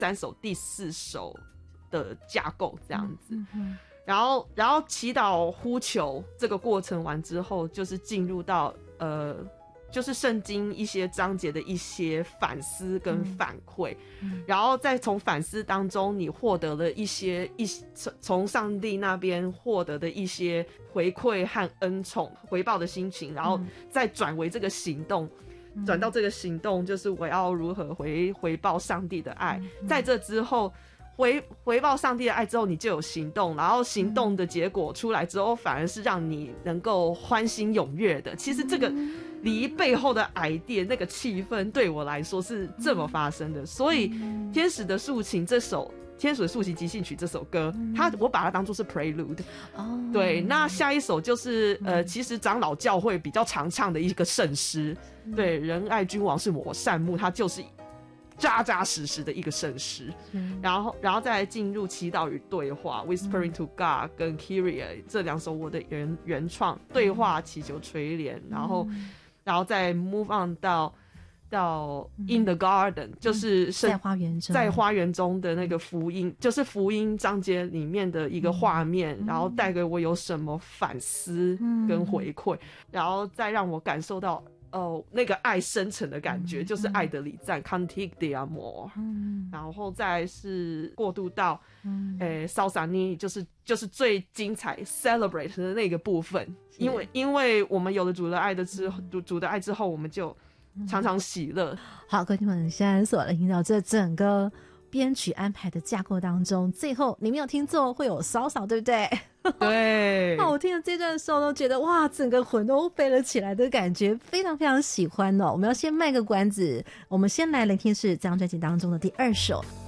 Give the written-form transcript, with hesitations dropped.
3首第4首的架构这样子。然后祈祷呼求这个过程完之后，就是进入到就是圣经一些章节的一些反思跟反馈，然后再从反思当中你获得了一些从上帝那边获得的一些回馈和恩宠回报的心情，然后再转为这个行动，转到这个行动就是我要如何回报上帝的爱，在这之后回报上帝的爱之后，你就有行动，然后行动的结果出来之后，反而是让你能够欢欣踊跃的。其实这个离背后的idea那个气氛对我来说是这么发生的，所以天使的诉情这首天使的诉情即兴曲这首歌，我把它当作是 prelude。对，那下一首就是其实长老教会比较常唱的一个圣诗，对，仁爱君王是我善牧，它就是扎扎实实的一个圣诗，然后再来进入祈祷与对话 Whispering to God 跟 Kyrie 这2首我的原创对话祈求垂怜，然后再 move on 到 In the Garden， 就是在花园中的那个福音，就是福音章节里面的一个画面，然后带给我有什么反思跟回馈，然后再让我感受到那个爱深沉的感觉，就是爱的礼赞 Cantique d'Amour，然后再是过渡到Salsa Ni， 就是最精彩 Celebrate 的那个部分，因为我们有了主的爱之后，我们就常常喜乐。 好，各位听众现在所听到这整个编曲安排的架构当中，最后你没有听错，会有骚骚，对不对？ 对。 那我听了这段的时候都觉得哇，整个魂都飞了起来的感觉，非常非常喜欢哦。我们要先卖个关子，我们先来聆听是这张专辑当中的第2首